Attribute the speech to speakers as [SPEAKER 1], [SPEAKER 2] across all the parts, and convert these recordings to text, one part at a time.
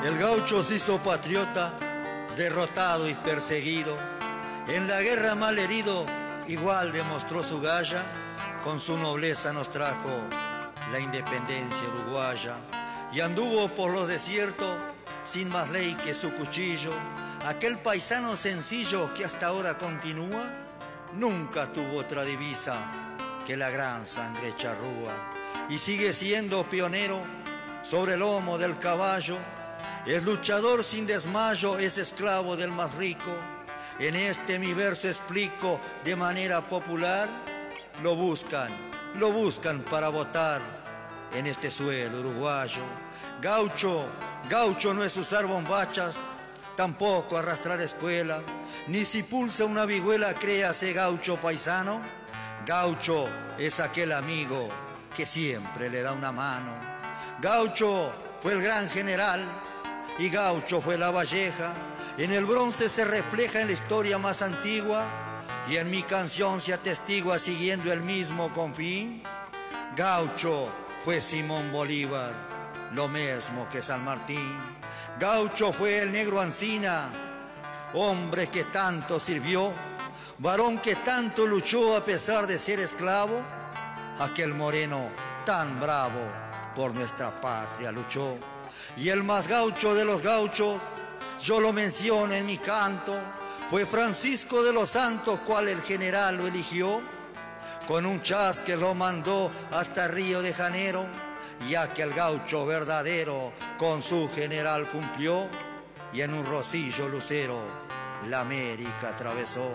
[SPEAKER 1] El gaucho se hizo patriota, derrotado y perseguido. En la guerra mal herido, igual demostró su galla. Con su nobleza nos trajo la independencia uruguaya. Y anduvo por los desiertos, sin más ley que su cuchillo. Aquel paisano sencillo que hasta ahora continúa, nunca tuvo otra divisa que la gran sangre charrúa. Y sigue siendo pionero sobre el lomo del caballo. Es luchador sin desmayo, es esclavo del más rico. En este mi verso explico de manera popular. Lo buscan para votar en este suelo uruguayo. Gaucho no es usar bombachas, tampoco arrastrar espuela, ni si pulsa una vihuela créase gaucho paisano. Gaucho es aquel amigo que siempre le da una mano. Gaucho fue el gran general y gaucho fue la valleja. En el bronce se refleja en la historia más antigua y en mi canción se atestigua siguiendo el mismo confín. Gaucho fue Simón Bolívar, lo mismo que San Martín. Gaucho fue el negro Ancina, hombre que tanto sirvió, varón que tanto luchó a pesar de ser esclavo. Aquel moreno tan bravo por nuestra patria luchó. Y el más gaucho de los gauchos, yo lo menciono en mi canto, fue Francisco de los Santos, cual el general lo eligió. Con un chasque lo mandó hasta Río de Janeiro, ya que el gaucho verdadero con su general cumplió. Y en un rocillo lucero la América atravesó.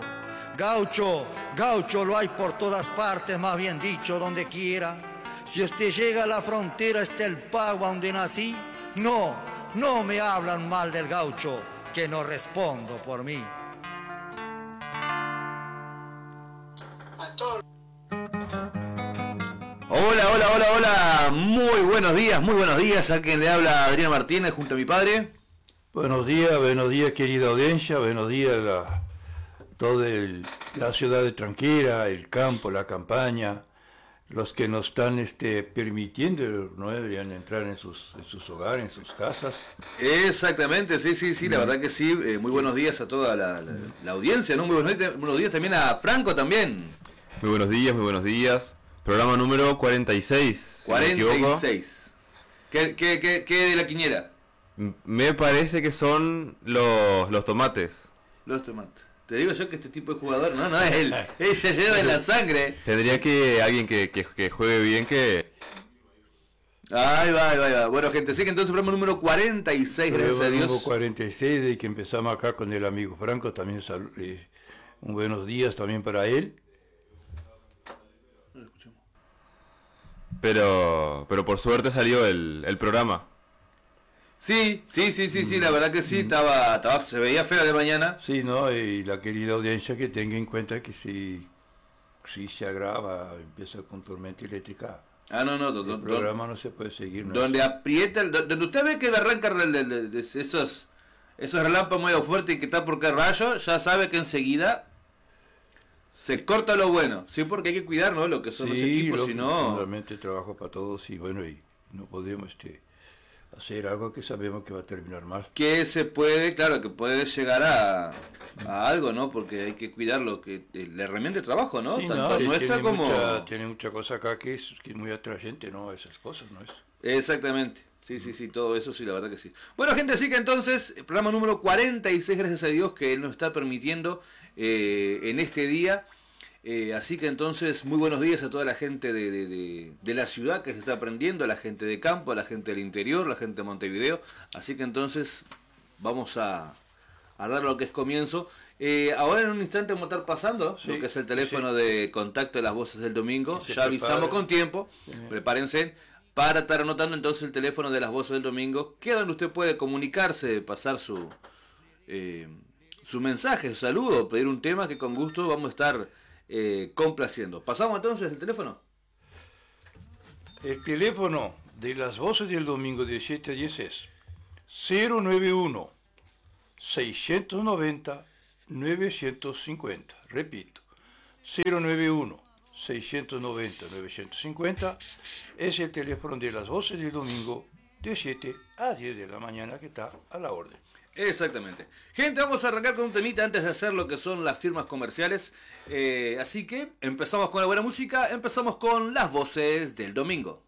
[SPEAKER 1] Gaucho lo hay por todas partes, más bien dicho, donde quiera. Si usted llega a la frontera, está el pago donde nací. No me hablan mal del gaucho, que no respondo por mí.
[SPEAKER 2] Hola. Muy buenos días. A quien le habla Adrián Martínez junto a mi padre.
[SPEAKER 3] Buenos días, querida audiencia. Buenos días a toda la ciudad de Tranquera, el campo, la campaña. Los que nos están permitiendo, no deberían entrar en sus hogares, en sus casas.
[SPEAKER 2] Exactamente, sí, la verdad que sí. Muy buenos días a toda la audiencia, ¿no? Muy buenos días también a Franco también.
[SPEAKER 4] Muy buenos días. Programa número 46.
[SPEAKER 2] 46. ¿Qué de la quiniela?
[SPEAKER 4] Me parece que son los tomates.
[SPEAKER 2] Los tomates. Te digo yo que este tipo de jugador, no es él. Ella lleva en la sangre.
[SPEAKER 4] Tendría que alguien que juegue bien que...
[SPEAKER 2] Ahí va. Bueno, gente, sí que entonces programa número 46, gracias a Dios.
[SPEAKER 3] Número 46, de que empezamos acá con el amigo Franco, también un buenos días también para él.
[SPEAKER 4] Pero por suerte salió el programa.
[SPEAKER 2] Sí, la verdad que sí, se veía fea de mañana.
[SPEAKER 3] Sí, ¿no? Y la querida audiencia que tenga en cuenta que si se agrava, empieza con tormenta eléctrica. El programa no se puede seguir. ¿No?
[SPEAKER 2] Donde aprieta, donde usted ve que arranca esos relámpagos medio fuertes y que está por qué rayo, ya sabe que enseguida se corta lo bueno. Sí, porque hay que cuidar, ¿no? Lo que son los equipos, si no...
[SPEAKER 3] Realmente trabajo para todos y bueno, y no podemos... hacer algo que sabemos que va a terminar mal.
[SPEAKER 2] Que se puede, claro, que puede llegar a algo, ¿no? Porque hay que cuidar lo que la herramienta de trabajo, ¿no?
[SPEAKER 3] Sí,
[SPEAKER 2] tanto nuestra como...
[SPEAKER 3] Tiene mucha cosa acá que es muy atrayente, ¿no? Esas cosas, ¿no es?
[SPEAKER 2] Exactamente. Sí, todo eso sí, la verdad que sí. Bueno, gente, así que entonces, el programa número 46, gracias a Dios que Él nos está permitiendo en este día. Así que entonces, muy buenos días a toda la gente de la ciudad que se está aprendiendo, a la gente de campo, a la gente del interior, a la gente de Montevideo. Así que entonces vamos a dar lo que es comienzo. Ahora en un instante vamos a estar pasando lo que es el teléfono de contacto de las voces del domingo. Ya avisamos con tiempo, prepárense para estar anotando entonces el teléfono de las voces del domingo, que es donde usted puede comunicarse, pasar su mensaje, su saludo, pedir un tema que con gusto vamos a estar complaciendo. ¿Pasamos entonces el teléfono?
[SPEAKER 3] El teléfono de las voces del domingo de 7 a 10 es 091 690 950. Repito, 091 690 950 es el teléfono de las voces del domingo de 7 a 10 de la mañana, que está a la orden.
[SPEAKER 2] Exactamente. Gente, vamos a arrancar con un temita antes de hacer lo que son las firmas comerciales. Así que empezamos con la buena música, empezamos con las voces del domingo.